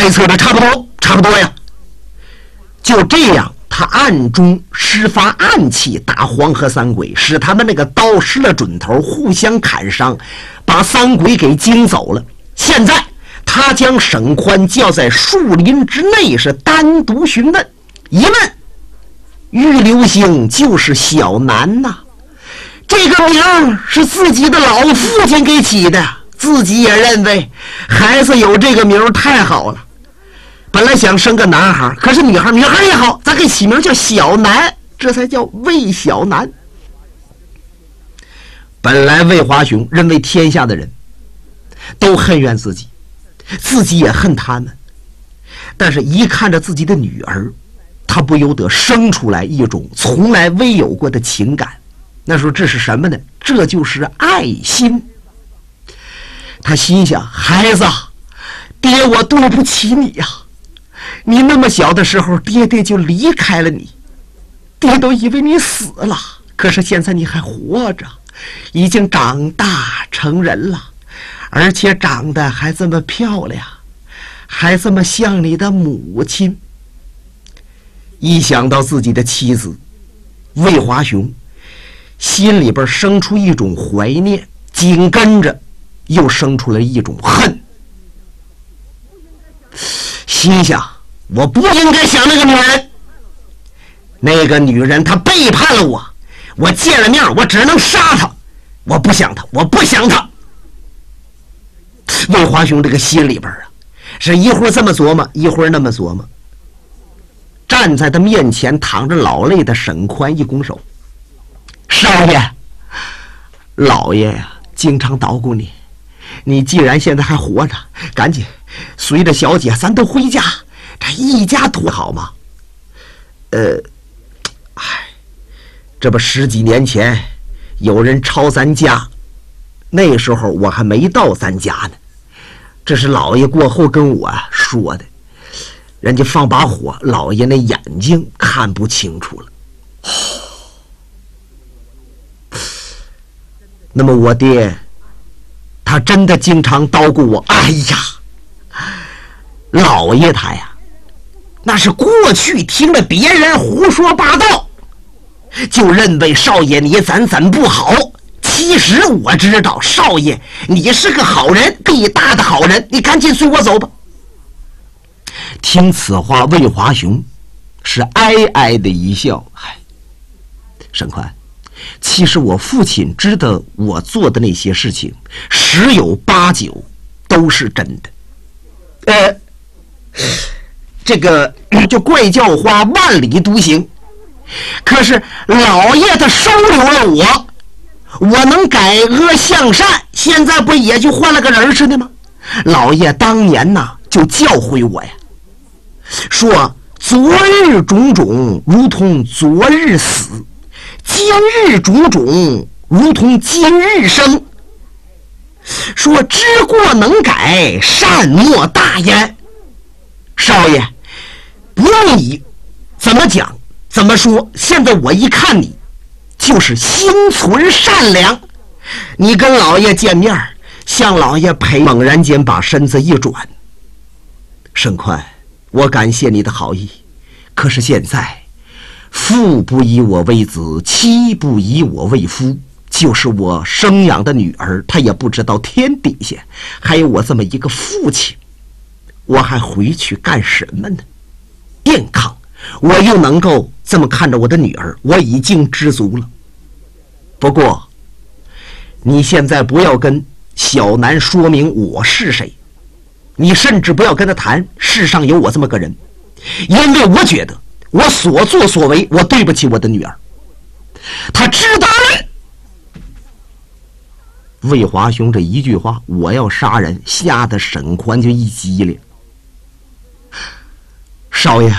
猜测的差不多呀。就这样，他暗中施发暗器打黄河三鬼，使他们那个刀失了准头，互相砍伤，把三鬼给惊走了。现在他将沈宽叫在树林之内，是单独询问。一问，玉流星就是小南呐，这个名是自己的老父亲给起的，自己也认为孩子有这个名太好了。本来想生个男孩，可是女孩也好，咱给起名叫小南，这才叫魏小南。本来魏华雄认为天下的人都恨怨自己，自己也恨他们，但是一看着自己的女儿，他不由得生出来一种从来未有过的情感。那时候这是什么呢？这就是爱心。他心想，孩子，爹我对不起你呀，你那么小的时候爹就离开了你，爹都以为你死了，可是现在你还活着，已经长大成人了，而且长得还这么漂亮，还这么像你的母亲。一想到自己的妻子魏华雄，心里边生出一种怀念，紧跟着又生出了一种恨。心想，我不应该想那个女人，那个女人她背叛了我，我见了面我只能杀她，我不想她。魏华雄这个心里边啊，是一会儿这么琢磨，一会儿那么琢磨。站在他面前淌着老泪的沈宽一拱手，少爷，老爷呀，经常叨咕你，你既然现在还活着，赶紧随着小姐咱都回家，这一家团好吗？这不10几年前有人抄咱家，那时候我还没到咱家呢，这是老爷过后跟我说的。人家放把火，老爷那眼睛看不清楚了。那么我爹他真的经常叨咕我，哎呀，老爷他呀，那是过去听了别人胡说八道，就认为少爷你怎不好。其实我知道少爷你是个好人，必大的好人，你赶紧随我走吧。听此话，魏华雄是哀哀的一笑。沈宽，其实我父亲知道我做的那些事情10有8九都是真的。这个就怪叫花万里独行，可是老爷他收留了我能改恶向善，现在不也就换了个人似的吗？老爷当年呢就教诲我呀，说昨日种种如同昨日死，今日种种如同今日生，说知过能改，善莫大焉。少爷不用你怎么讲怎么说，现在我一看你就是心存善良，你跟老爷见面，向老爷赔。猛然间把身子一转，沈宽，我感谢你的好意，可是现在父不以我为子，妻不以我为夫，就是我生养的女儿，她也不知道天底下还有我这么一个父亲，我还回去干什么呢？健康我又能够这么看着我的女儿，我已经知足了。不过你现在不要跟小南说明我是谁，你甚至不要跟他谈世上有我这么个人，因为我觉得我所作所为我对不起我的女儿，他知道了。魏华雄这一句话我要杀人，吓得沈宽就一激灵。少爷，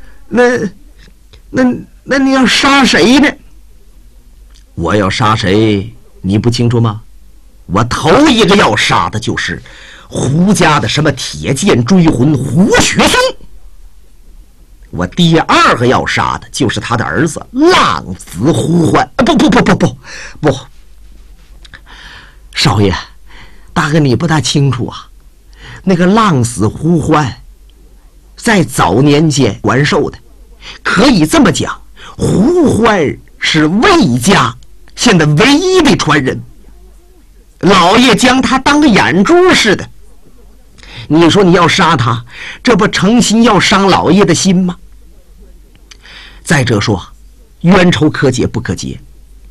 那你要杀谁呢？我要杀谁你不清楚吗？我头一个要杀的就是胡家的什么铁剑追魂胡雪松，我第二个要杀的就是他的儿子浪子胡欢。不，少爷，大哥你不大清楚啊，那个浪子胡欢在早年间完寿的。可以这么讲，胡欢是魏家现在唯一的传人，老爷将他当个眼珠似的。你说你要杀他，这不诚心要伤老爷的心吗？再者说，冤仇可解不可结，